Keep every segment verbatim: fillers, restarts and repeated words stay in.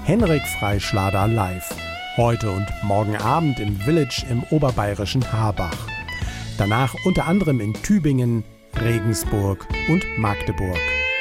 Henrik Freischlader live. Heute und morgen Abend im Village im oberbayerischen Harbach. Danach unter anderem in Tübingen, Regensburg und Magdeburg.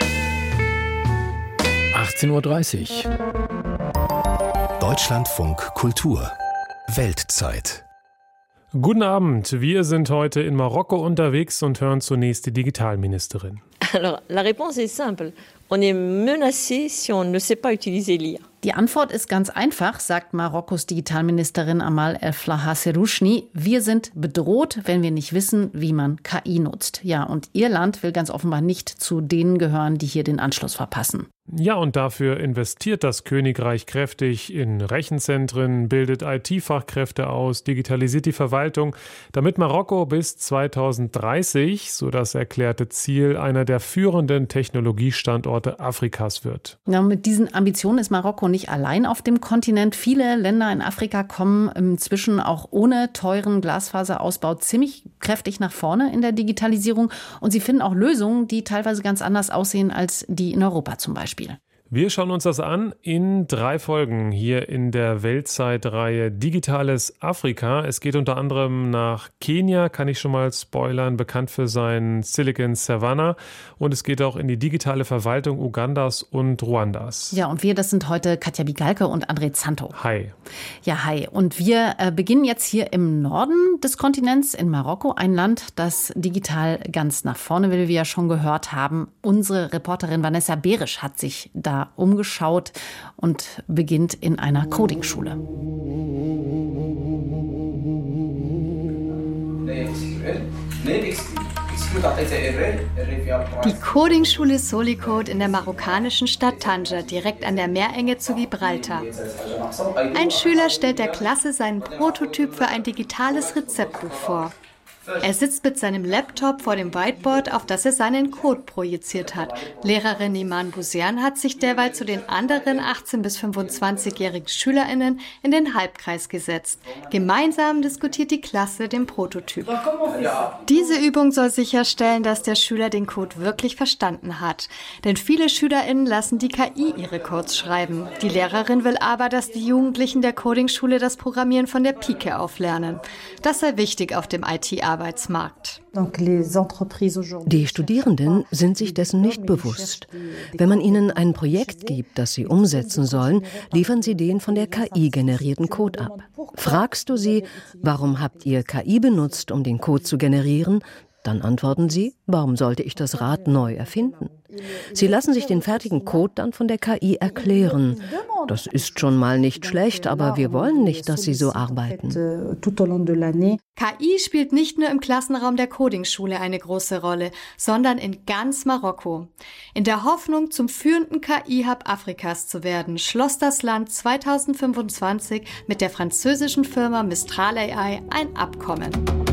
achtzehn Uhr dreißig. Deutschlandfunk Kultur. Weltzeit. Guten Abend, wir sind heute in Marokko unterwegs und hören zunächst die Digitalministerin. Alors, la réponse est simple. On est menacé si on ne sait pas utiliser l'I A. Die Antwort ist ganz einfach, sagt Marokkos Digitalministerin Amal El-Flaha Serouchni. Wir sind bedroht, wenn wir nicht wissen, wie man K I nutzt. Ja, und ihr Land will ganz offenbar nicht zu denen gehören, die hier den Anschluss verpassen. Ja, und dafür investiert das Königreich kräftig in Rechenzentren, bildet I T-Fachkräfte aus, digitalisiert die Verwaltung, damit Marokko bis zweitausenddreißig, so das erklärte Ziel, einer der führenden Technologiestandorte Afrikas wird. Ja, mit diesen Ambitionen ist Marokko nicht allein auf dem Kontinent. Viele Länder in Afrika kommen inzwischen auch ohne teuren Glasfaserausbau ziemlich kräftig nach vorne in der Digitalisierung. Und sie finden auch Lösungen, die teilweise ganz anders aussehen als die in Europa zum Beispiel. Wir schauen uns das an in drei Folgen hier in der Weltzeitreihe Digitales Afrika. Es geht unter anderem nach Kenia, kann ich schon mal spoilern, bekannt für sein Silicon Savannah. Und es geht auch in die digitale Verwaltung Ugandas und Ruandas. Ja, und wir, das sind heute Katja Bigalke und André Zanto. Hi. Ja, hi. Und wir äh, beginnen jetzt hier im Norden des Kontinents, in Marokko, ein Land, das digital ganz nach vorne will, wie wir ja schon gehört haben. Unsere Reporterin Vanessa Berisch hat sich da umgeschaut und beginnt in einer Coding-Schule. Die Coding-Schule Solicode in der marokkanischen Stadt Tanger, direkt an der Meerenge zu Gibraltar. Ein Schüler stellt der Klasse seinen Prototyp für ein digitales Rezeptbuch vor. Er sitzt mit seinem Laptop vor dem Whiteboard, auf das er seinen Code projiziert hat. Lehrerin Iman Bouziane hat sich derweil zu den anderen achtzehn- bis fünfundzwanzigjährigen SchülerInnen in den Halbkreis gesetzt. Gemeinsam diskutiert die Klasse den Prototyp. Diese Übung soll sicherstellen, dass der Schüler den Code wirklich verstanden hat. Denn viele SchülerInnen lassen die K I ihre Codes schreiben. Die Lehrerin will aber, dass die Jugendlichen der Coding-Schule das Programmieren von der Pike auf lernen. Das sei wichtig auf dem I T-Arbeitsmarkt. Arbeitsmarkt. Die Studierenden sind sich dessen nicht bewusst. Wenn man ihnen ein Projekt gibt, das sie umsetzen sollen, liefern sie den von der K I generierten Code ab. Fragst du sie, warum habt ihr K I benutzt, um den Code zu generieren? Dann antworten sie, warum sollte ich das Rad neu erfinden? Sie lassen sich den fertigen Code dann von der K I erklären. Das ist schon mal nicht schlecht, aber wir wollen nicht, dass sie so arbeiten. K I spielt nicht nur im Klassenraum der Coding-Schule eine große Rolle, sondern in ganz Marokko. In der Hoffnung, zum führenden K I-Hub Afrikas zu werden, schloss das Land zweitausendfünfundzwanzig mit der französischen Firma Mistral A I ein Abkommen.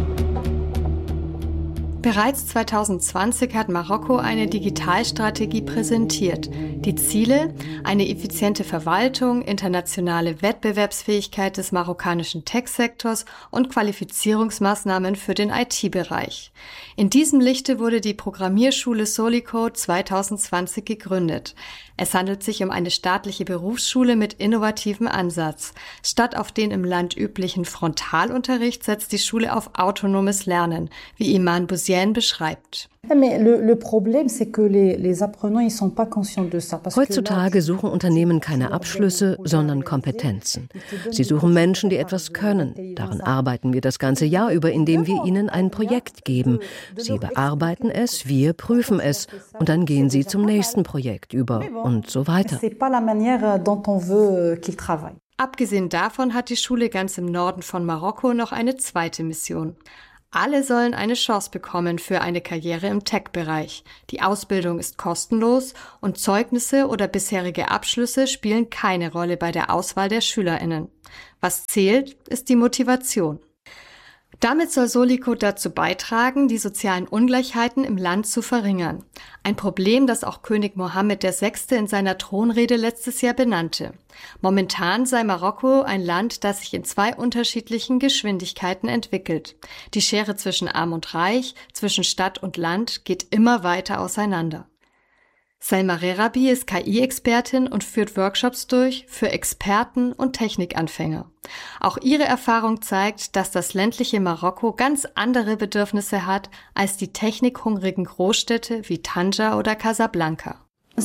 Bereits zweitausendzwanzig hat Marokko eine Digitalstrategie präsentiert. Die Ziele: eine effiziente Verwaltung, internationale Wettbewerbsfähigkeit des marokkanischen Tech-Sektors und Qualifizierungsmaßnahmen für den I T-Bereich. In diesem Lichte wurde die Programmierschule Solicode zweitausendzwanzig gegründet. Es handelt sich um eine staatliche Berufsschule mit innovativem Ansatz. Statt auf den im Land üblichen Frontalunterricht setzt die Schule auf autonomes Lernen, wie Iman Bouziane beschreibt. Heutzutage suchen Unternehmen keine Abschlüsse, sondern Kompetenzen. Sie suchen Menschen, die etwas können. Daran arbeiten wir das ganze Jahr über, indem wir ihnen ein Projekt geben. Sie bearbeiten es, wir prüfen es und dann gehen sie zum nächsten Projekt über und so weiter. Abgesehen davon hat die Schule ganz im Norden von Marokko noch eine zweite Mission. Alle sollen eine Chance bekommen für eine Karriere im Tech-Bereich. Die Ausbildung ist kostenlos und Zeugnisse oder bisherige Abschlüsse spielen keine Rolle bei der Auswahl der SchülerInnen. Was zählt, ist die Motivation. Damit soll Solicode dazu beitragen, die sozialen Ungleichheiten im Land zu verringern. Ein Problem, das auch König Mohammed der Sechste in seiner Thronrede letztes Jahr benannte. Momentan sei Marokko ein Land, das sich in zwei unterschiedlichen Geschwindigkeiten entwickelt. Die Schere zwischen Arm und Reich, zwischen Stadt und Land geht immer weiter auseinander. Selma Rerabi ist K I-Expertin und führt Workshops durch für Experten und Technikanfänger. Auch ihre Erfahrung zeigt, dass das ländliche Marokko ganz andere Bedürfnisse hat als die technikhungrigen Großstädte wie Tanger oder Casablanca.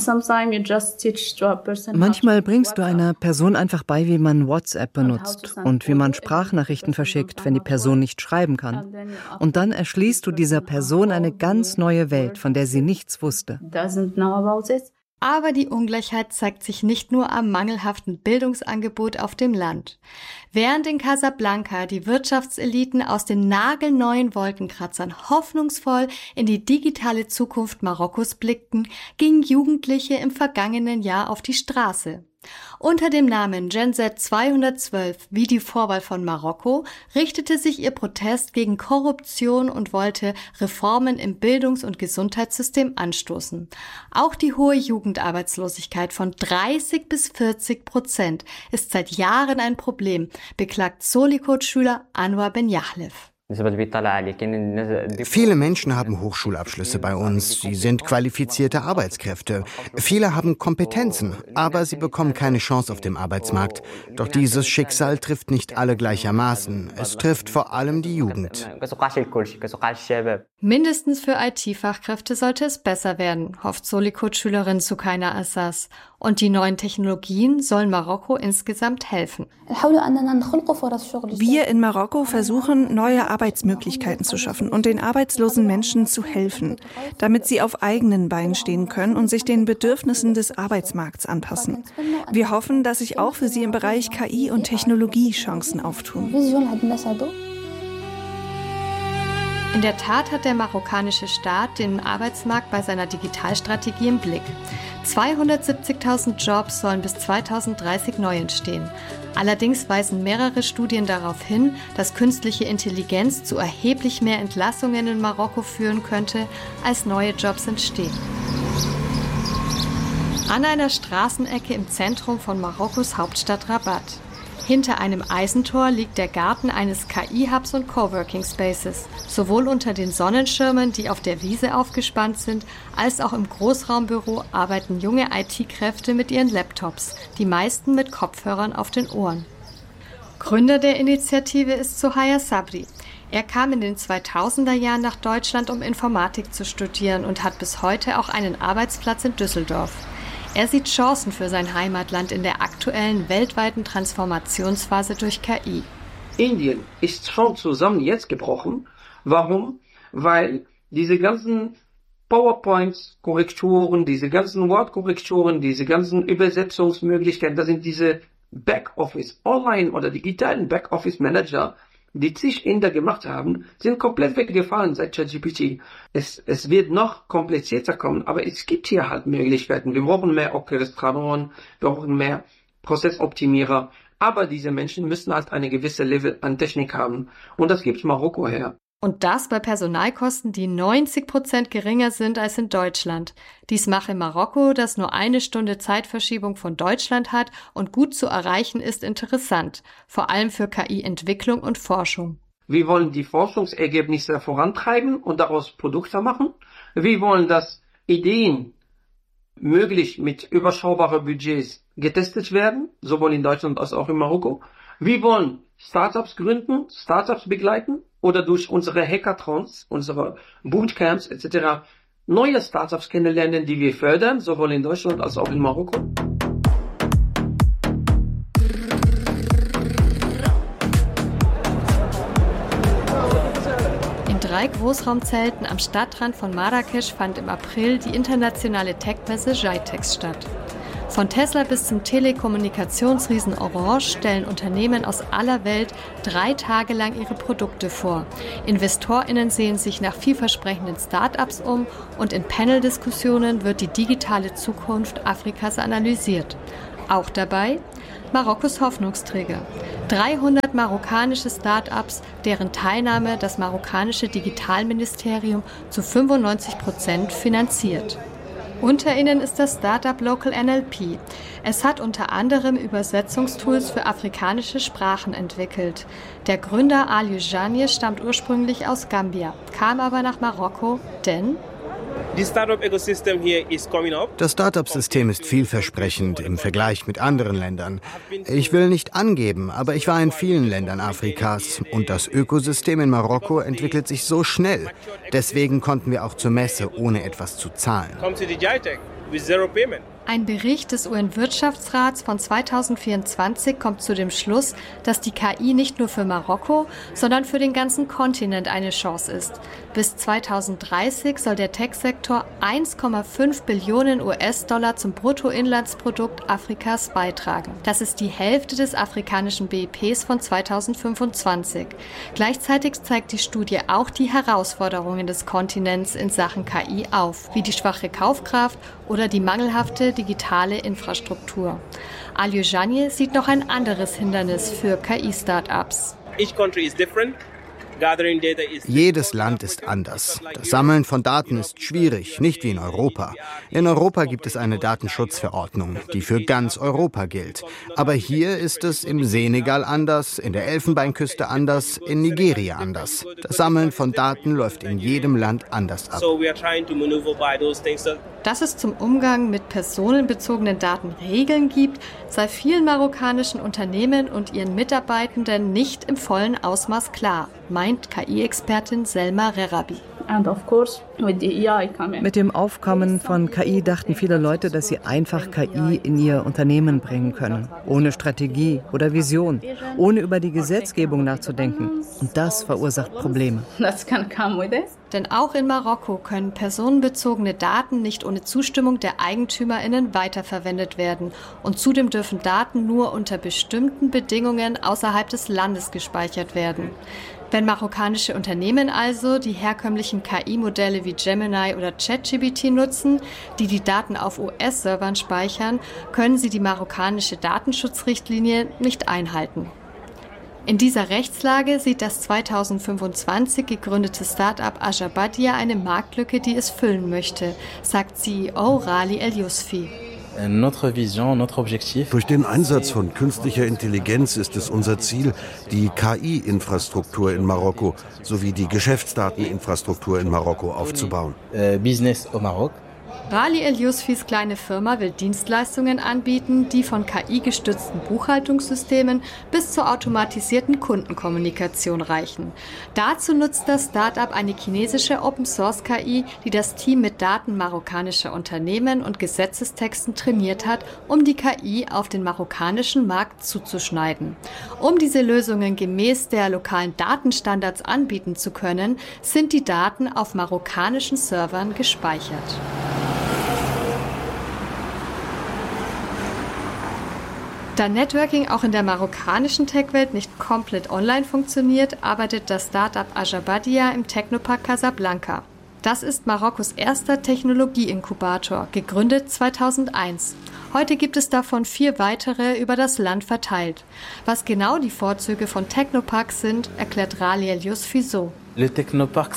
Manchmal bringst du einer Person einfach bei, wie man WhatsApp benutzt und wie man Sprachnachrichten verschickt, wenn die Person nicht schreiben kann. Und dann erschließt du dieser Person eine ganz neue Welt, von der sie nichts wusste. Aber die Ungleichheit zeigt sich nicht nur am mangelhaften Bildungsangebot auf dem Land. Während in Casablanca die Wirtschaftseliten aus den nagelneuen Wolkenkratzern hoffnungsvoll in die digitale Zukunft Marokkos blickten, gingen Jugendliche im vergangenen Jahr auf die Straße. Unter dem Namen Gen Z zweihundertzwölf, wie die Vorwahl von Marokko, richtete sich ihr Protest gegen Korruption und wollte Reformen im Bildungs- und Gesundheitssystem anstoßen. Auch die hohe Jugendarbeitslosigkeit von dreißig bis vierzig Prozent ist seit Jahren ein Problem, beklagt Solikot-Schüler Anwar Ben Yahlef. Viele Menschen haben Hochschulabschlüsse bei uns. Sie sind qualifizierte Arbeitskräfte. Viele haben Kompetenzen, aber sie bekommen keine Chance auf dem Arbeitsmarkt. Doch dieses Schicksal trifft nicht alle gleichermaßen. Es trifft vor allem die Jugend. Mindestens für I T-Fachkräfte sollte es besser werden, hofft Solikot-Schülerin Sukaina Assas. Und die neuen Technologien sollen Marokko insgesamt helfen. Wir in Marokko versuchen, neue Arbeitsmöglichkeiten zu schaffen und den arbeitslosen Menschen zu helfen, damit sie auf eigenen Beinen stehen können und sich den Bedürfnissen des Arbeitsmarkts anpassen. Wir hoffen, dass sich auch für sie im Bereich K I und Technologie Chancen auftun. In der Tat hat der marokkanische Staat den Arbeitsmarkt bei seiner Digitalstrategie im Blick. zweihundertsiebzigtausend Jobs sollen bis zweitausenddreißig neu entstehen. Allerdings weisen mehrere Studien darauf hin, dass künstliche Intelligenz zu erheblich mehr Entlassungen in Marokko führen könnte, als neue Jobs entstehen. An einer Straßenecke im Zentrum von Marokkos Hauptstadt Rabat. Hinter einem Eisentor liegt der Garten eines K I-Hubs und Coworking Spaces. Sowohl unter den Sonnenschirmen, die auf der Wiese aufgespannt sind, als auch im Großraumbüro arbeiten junge I T-Kräfte mit ihren Laptops, die meisten mit Kopfhörern auf den Ohren. Gründer der Initiative ist Sohaya Sabri. Er kam in den zweitausender Jahren nach Deutschland, um Informatik zu studieren und hat bis heute auch einen Arbeitsplatz in Düsseldorf. Er sieht Chancen für sein Heimatland in der aktuellen weltweiten Transformationsphase durch K I. Indien ist schon zusammen jetzt gebrochen. Warum? Weil diese ganzen PowerPoint-Korrekturen, diese ganzen Word-Korrekturen, diese ganzen Übersetzungsmöglichkeiten, das sind diese Backoffice, online oder digitalen Backoffice-Manager, die zig Inder gemacht haben, sind komplett weggefallen seit ChatGPT. Es, es wird noch komplizierter kommen, aber es gibt hier halt Möglichkeiten. Wir brauchen mehr Orchestratoren, wir brauchen mehr Prozessoptimierer, aber diese Menschen müssen halt eine gewisse Level an Technik haben und das gibt Marokko her. Und das bei Personalkosten, die neunzig Prozent geringer sind als in Deutschland. Dies mache Marokko, das nur eine Stunde Zeitverschiebung von Deutschland hat und gut zu erreichen ist, interessant. Vor allem für K I-Entwicklung und Forschung. Wir wollen die Forschungsergebnisse vorantreiben und daraus Produkte machen. Wir wollen, dass Ideen möglich mit überschaubaren Budgets getestet werden, sowohl in Deutschland als auch in Marokko. Wir wollen Startups gründen, Startups begleiten oder durch unsere Hackathons, unsere Bootcamps et cetera neue Startups kennenlernen, die wir fördern, sowohl in Deutschland als auch in Marokko. In drei Großraumzelten am Stadtrand von Marrakesch fand im April die internationale Tech-Messe GITEX statt. Von Tesla bis zum Telekommunikationsriesen Orange stellen Unternehmen aus aller Welt drei Tage lang ihre Produkte vor. InvestorInnen sehen sich nach vielversprechenden Start-ups um und in Panel-Diskussionen wird die digitale Zukunft Afrikas analysiert. Auch dabei Marokkos Hoffnungsträger. dreihundert marokkanische Start-ups, deren Teilnahme das marokkanische Digitalministerium zu fünfundneunzig Prozent finanziert. Unter ihnen ist das Startup Local N L P. Es hat unter anderem Übersetzungstools für afrikanische Sprachen entwickelt. Der Gründer Aliou Janie stammt ursprünglich aus Gambia, kam aber nach Marokko, denn Das Startup-System ist vielversprechend im Vergleich mit anderen Ländern. Ich will nicht angeben, aber ich war in vielen Ländern Afrikas und das Ökosystem in Marokko entwickelt sich so schnell. Deswegen konnten wir auch zur Messe, ohne etwas zu zahlen. Ein Bericht des U N-Wirtschaftsrats von zweitausendvierundzwanzig kommt zu dem Schluss, dass die K I nicht nur für Marokko, sondern für den ganzen Kontinent eine Chance ist. Bis zweitausenddreißig soll der Tech-Sektor eins Komma fünf Billionen U S-Dollar zum Bruttoinlandsprodukt Afrikas beitragen. Das ist die Hälfte des afrikanischen B I Ps von zweitausendfünfundzwanzig. Gleichzeitig zeigt die Studie auch die Herausforderungen des Kontinents in Sachen K I auf, wie die schwache Kaufkraft oder die mangelhafte digitale Infrastruktur. Aliou Janie sieht noch ein anderes Hindernis für K I-Startups. Jedes Land ist anders. Das Sammeln von Daten ist schwierig, nicht wie in Europa. In Europa gibt es eine Datenschutzverordnung, die für ganz Europa gilt. Aber hier ist es im Senegal anders, in der Elfenbeinküste anders, in Nigeria anders. Das Sammeln von Daten läuft in jedem Land anders ab. Dass es zum Umgang mit personenbezogenen Daten Regeln gibt, sei vielen marokkanischen Unternehmen und ihren Mitarbeitenden nicht im vollen Ausmaß klar, meint K I-Expertin Selma Rerabi. Mit dem Aufkommen von K I dachten viele Leute, dass sie einfach K I in ihr Unternehmen bringen können, ohne Strategie oder Vision, ohne über die Gesetzgebung nachzudenken. Und das verursacht Probleme. Denn auch in Marokko können personenbezogene Daten nicht ohne Zustimmung der EigentümerInnen weiterverwendet werden. Und zudem dürfen Daten nur unter bestimmten Bedingungen außerhalb des Landes gespeichert werden. Wenn marokkanische Unternehmen also die herkömmlichen K I-Modelle wie Gemini oder ChatGPT nutzen, die die Daten auf U S-Servern speichern, können sie die marokkanische Datenschutzrichtlinie nicht einhalten. In dieser Rechtslage sieht das zweitausendfünfundzwanzig gegründete Start-up Ajabadia eine Marktlücke, die es füllen möchte, sagt C E O Rali El Yousfi. Durch den Einsatz von künstlicher Intelligenz ist es unser Ziel, die K I-Infrastruktur in Marokko sowie die Geschäftsdateninfrastruktur in Marokko aufzubauen. Rali El Yousfis kleine Firma will Dienstleistungen anbieten, die von K I-gestützten Buchhaltungssystemen bis zur automatisierten Kundenkommunikation reichen. Dazu nutzt das Start-up eine chinesische Open-Source-K I, die das Team mit Daten marokkanischer Unternehmen und Gesetzestexten trainiert hat, um die K I auf den marokkanischen Markt zuzuschneiden. Um diese Lösungen gemäß der lokalen Datenstandards anbieten zu können, sind die Daten auf marokkanischen Servern gespeichert. Da Networking auch in der marokkanischen Tech-Welt nicht komplett online funktioniert, arbeitet das Start-up Ajabadia im Technopark Casablanca. Das ist Marokkos erster Technologie-Inkubator, gegründet zweitausendeins. Heute gibt es davon vier weitere über das Land verteilt. Was genau die Vorzüge von Technoparks sind, erklärt Rali El Yousfi so. Der Technopark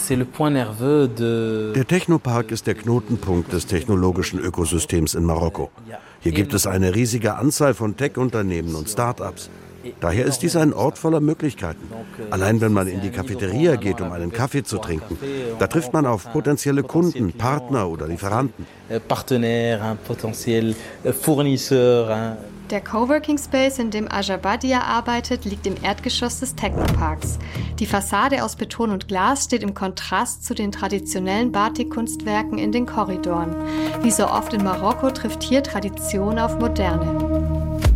ist der Knotenpunkt des technologischen Ökosystems in Marokko. Hier gibt es eine riesige Anzahl von Tech-Unternehmen und Start-ups. Daher ist dies ein Ort voller Möglichkeiten. Allein wenn man in die Cafeteria geht, um einen Kaffee zu trinken, da trifft man auf potenzielle Kunden, Partner oder Lieferanten. Der Coworking Space, in dem Ajabadia arbeitet, liegt im Erdgeschoss des Technoparks. Die Fassade aus Beton und Glas steht im Kontrast zu den traditionellen Batik-Kunstwerken in den Korridoren. Wie so oft in Marokko trifft hier Tradition auf Moderne.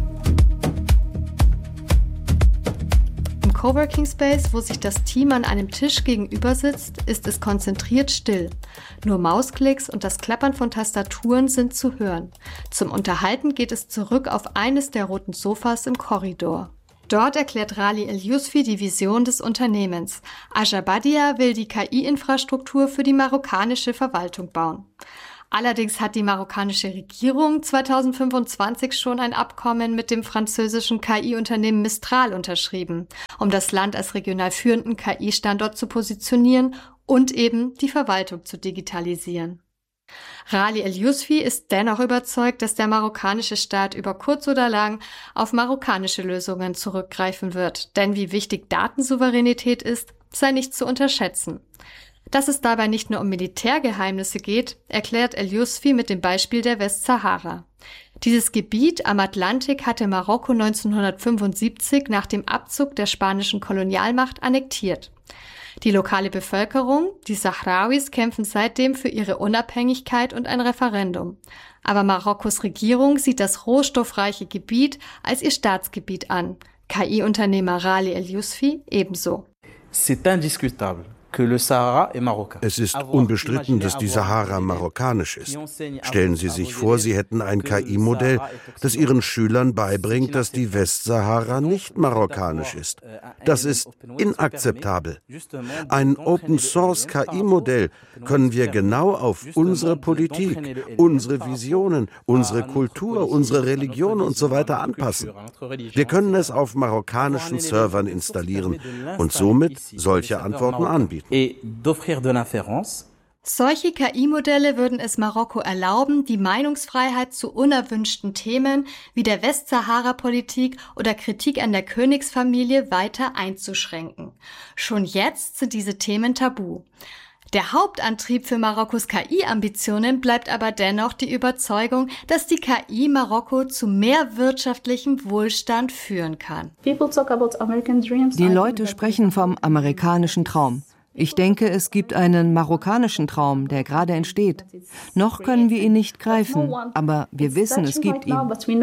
Im Coworking Space, wo sich das Team an einem Tisch gegenüber sitzt, ist es konzentriert still. Nur Mausklicks und das Klappern von Tastaturen sind zu hören. Zum Unterhalten geht es zurück auf eines der roten Sofas im Korridor. Dort erklärt Rali El Yousfi die Vision des Unternehmens. Ajabadia will die K I-Infrastruktur für die marokkanische Verwaltung bauen. Allerdings hat die marokkanische Regierung zweitausendfünfundzwanzig schon ein Abkommen mit dem französischen K I-Unternehmen Mistral unterschrieben, um das Land als regional führenden K I-Standort zu positionieren und eben die Verwaltung zu digitalisieren. Rali El Yousfi ist dennoch überzeugt, dass der marokkanische Staat über kurz oder lang auf marokkanische Lösungen zurückgreifen wird. Denn wie wichtig Datensouveränität ist, sei nicht zu unterschätzen. Dass es dabei nicht nur um Militärgeheimnisse geht, erklärt El-Yousfi mit dem Beispiel der Westsahara. Dieses Gebiet am Atlantik hatte Marokko neunzehnhundertfünfundsiebzig nach dem Abzug der spanischen Kolonialmacht annektiert. Die lokale Bevölkerung, die Sahrawis, kämpfen seitdem für ihre Unabhängigkeit und ein Referendum. Aber Marokkos Regierung sieht das rohstoffreiche Gebiet als ihr Staatsgebiet an. K I-Unternehmer Rali El-Yousfi ebenso. C'est indiscutable. Es ist unbestritten, dass die Sahara marokkanisch ist. Stellen Sie sich vor, Sie hätten ein K I-Modell, das Ihren Schülern beibringt, dass die Westsahara nicht marokkanisch ist. Das ist inakzeptabel. Ein Open-Source-K I-Modell können wir genau auf unsere Politik, unsere Visionen, unsere Kultur, unsere Religion und so weiter anpassen. Wir können es auf marokkanischen Servern installieren und somit solche Antworten anbieten. Solche K I-Modelle würden es Marokko erlauben, die Meinungsfreiheit zu unerwünschten Themen wie der Westsahara-Politik oder Kritik an der Königsfamilie weiter einzuschränken. Schon jetzt sind diese Themen tabu. Der Hauptantrieb für Marokkos K I-Ambitionen bleibt aber dennoch die Überzeugung, dass die K I Marokko zu mehr wirtschaftlichem Wohlstand führen kann. Die Leute sprechen vom amerikanischen Traum. Ich denke, es gibt einen marokkanischen Traum, der gerade entsteht. Noch können wir ihn nicht greifen, aber wir wissen, es gibt ihn.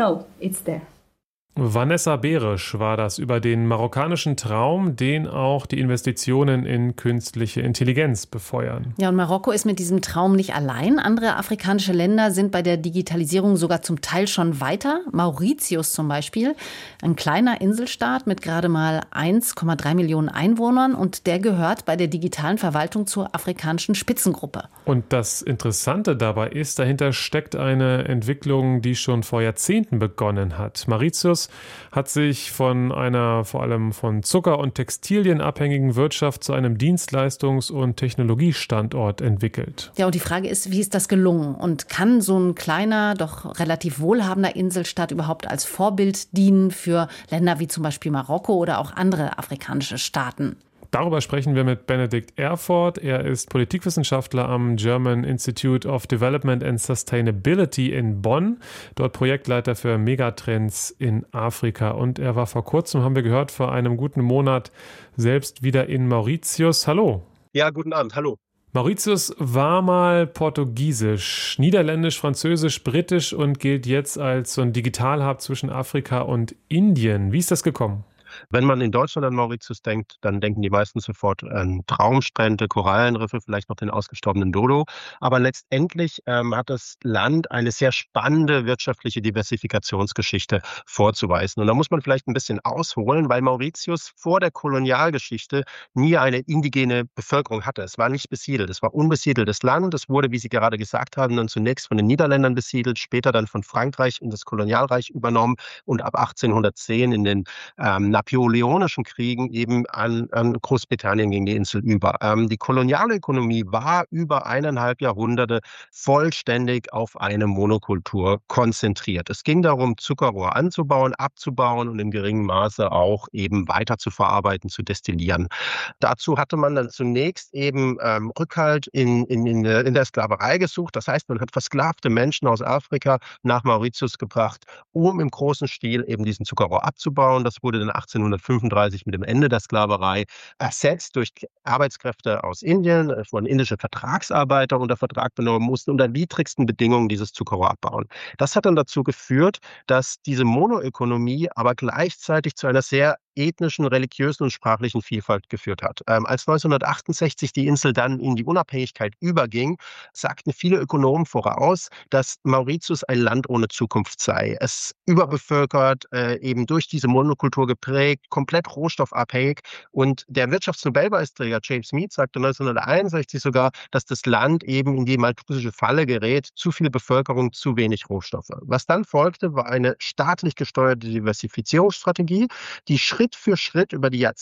Vanessa Berisch war das über den marokkanischen Traum, den auch die Investitionen in künstliche Intelligenz befeuern. Ja, und Marokko ist mit diesem Traum nicht allein. Andere afrikanische Länder sind bei der Digitalisierung sogar zum Teil schon weiter. Mauritius zum Beispiel, ein kleiner Inselstaat mit gerade mal eins Komma drei Millionen Einwohnern, und der gehört bei der digitalen Verwaltung zur afrikanischen Spitzengruppe. Und das Interessante dabei ist, dahinter steckt eine Entwicklung, die schon vor Jahrzehnten begonnen hat. Mauritius hat sich von einer vor allem von Zucker und Textilien abhängigen Wirtschaft zu einem Dienstleistungs- und Technologiestandort entwickelt. Ja, und die Frage ist, wie ist das gelungen? Und kann so ein kleiner, doch relativ wohlhabender Inselstaat überhaupt als Vorbild dienen für Länder wie zum Beispiel Marokko oder auch andere afrikanische Staaten? Darüber sprechen wir mit Benedikt Erford. Er ist Politikwissenschaftler am German Institute of Development and Sustainability in Bonn, dort Projektleiter für Megatrends in Afrika. Und er war vor kurzem, haben wir gehört, vor einem guten Monat selbst wieder in Mauritius. Hallo. Ja, guten Abend. Hallo. Mauritius war mal portugiesisch, niederländisch, französisch, britisch und gilt jetzt als so ein Digital-Hub zwischen Afrika und Indien. Wie ist das gekommen? Wenn man in Deutschland an Mauritius denkt, dann denken die meisten sofort an Traumstrände, Korallenriffe, vielleicht noch den ausgestorbenen Dodo. Aber letztendlich ähm, hat das Land eine sehr spannende wirtschaftliche Diversifikationsgeschichte vorzuweisen. Und da muss man vielleicht ein bisschen ausholen, weil Mauritius vor der Kolonialgeschichte nie eine indigene Bevölkerung hatte. Es war nicht besiedelt, es war unbesiedeltes Land. Es wurde, wie Sie gerade gesagt haben, dann zunächst von den Niederländern besiedelt, später dann von Frankreich in das Kolonialreich übernommen und ab achtzehnhundertzehn in den ähm, napoleonischen Kriegen eben an, an Großbritannien gegen die Insel über. Ähm, die Kolonialökonomie war über eineinhalb Jahrhunderte vollständig auf eine Monokultur konzentriert. Es ging darum, Zuckerrohr anzubauen, abzubauen und in geringem Maße auch eben weiter zu verarbeiten, zu destillieren. Dazu hatte man dann zunächst eben ähm, Rückhalt in, in, in, in der Sklaverei gesucht. Das heißt, man hat versklavte Menschen aus Afrika nach Mauritius gebracht, um im großen Stil eben diesen Zuckerrohr abzubauen. Das wurde dann achtzehnhundertfünfunddreißig mit dem Ende der Sklaverei ersetzt durch Arbeitskräfte aus Indien, von indische Vertragsarbeiter unter Vertrag genommen, mussten unter widrigsten Bedingungen dieses Zuckerrohr abbauen. Das hat dann dazu geführt, dass diese Monoökonomie aber gleichzeitig zu einer sehr ethnischen, religiösen und sprachlichen Vielfalt geführt hat. Ähm, als neunzehnhundertachtundsechzig die Insel dann in die Unabhängigkeit überging, sagten viele Ökonomen voraus, dass Mauritius ein Land ohne Zukunft sei. Es überbevölkert, äh, eben durch diese Monokultur geprägt, komplett rohstoffabhängig. Und der Wirtschaftsnobelpreisträger James Mead sagte neunzehnhunderteinundsechzig sogar, dass das Land eben in die malthusische Falle gerät, zu viel Bevölkerung, zu wenig Rohstoffe. Was dann folgte, war eine staatlich gesteuerte Diversifizierungsstrategie, die Schritt für Schritt über die Jahrzehnte